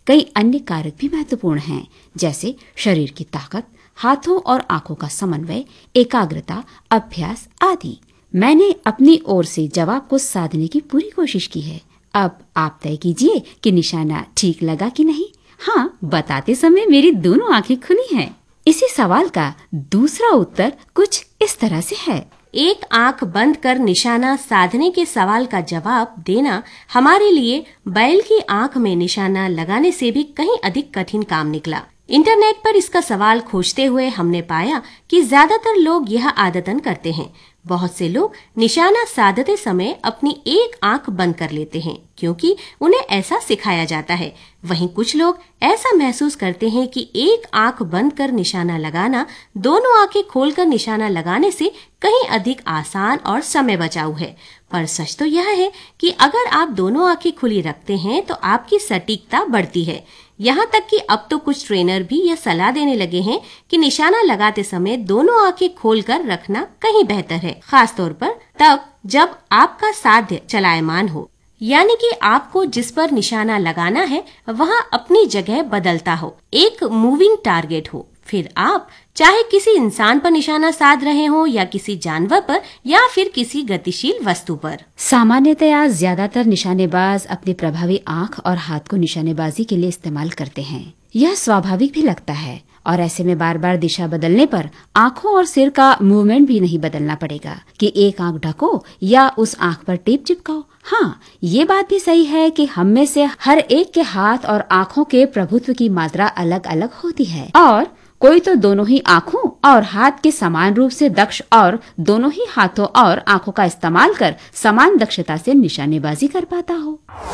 कई अन्य कारक भी महत्वपूर्ण हैं, जैसे शरीर की ताकत, हाथों और आंखों का समन्वय, एकाग्रता, अभ्यास आदि। मैंने अपनी ओर से जवाब को साधने की पूरी कोशिश की है। अब आप तय कीजिए कि निशाना ठीक लगा कि नहीं। हाँ, बताते समय मेरी दोनों आंखें खुली हैं। इसी सवाल का दूसरा उत्तर कुछ इस तरह से है। एक आंख बंद कर निशाना साधने के सवाल का जवाब देना हमारे लिए बैल की आंख में निशाना लगाने से भी कहीं अधिक कठिन काम निकला। इंटरनेट पर इसका सवाल खोजते हुए हमने पाया कि ज्यादातर लोग यह आदतन करते हैं। बहुत से लोग निशाना साधते समय अपनी एक आंख बंद कर लेते हैं क्योंकि उन्हें ऐसा सिखाया जाता है। वहीं कुछ लोग ऐसा महसूस करते हैं कि एक आंख बंद कर निशाना लगाना दोनों आंखें खोलकर निशाना लगाने से कहीं अधिक आसान और समय बचाऊ है। पर सच तो यह है कि अगर आप दोनों आंखें खुली रखते हैं तो आपकी सटीकता बढ़ती है। यहाँ तक कि अब तो कुछ ट्रेनर भी यह सलाह देने लगे हैं कि निशाना लगाते समय दोनों आंखें खोलकर रखना कहीं बेहतर है, खास तौर पर तब जब आपका साध्य चलायमान हो, यानी कि आपको जिस पर निशाना लगाना है वहाँ अपनी जगह बदलता हो, एक मूविंग टारगेट हो। फिर आप चाहे किसी इंसान पर निशाना साध रहे हो या किसी जानवर पर या फिर किसी गतिशील वस्तु पर। सामान्यतया ज्यादातर निशानेबाज अपनी प्रभावी आंख और हाथ को निशानेबाजी के लिए इस्तेमाल करते हैं। यह स्वाभाविक भी लगता है और ऐसे में बार बार दिशा बदलने पर आंखों और सिर का मूवमेंट भी नहीं बदलना पड़ेगा कि एक आंख ढको या उस आंख पर टेप चिपकाओ। हाँ, ये बात भी सही है कि हम में से हर एक के हाथ और आंखों के प्रभुत्व की मात्रा अलग अलग होती है और कोई तो दोनों ही आंखों और हाथ के समान रूप से दक्ष और दोनों ही हाथों और आंखों का इस्तेमाल कर समान दक्षता से निशानेबाजी कर पाता हो।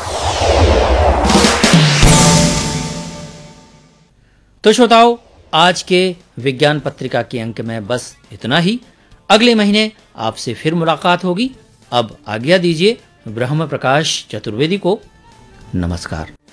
तो श्रोताओ, आज के विज्ञान पत्रिका के अंक में बस इतना ही। अगले महीने आपसे फिर मुलाकात होगी। अब आज्ञा दीजिए ब्रह्म प्रकाश चतुर्वेदी को। नमस्कार।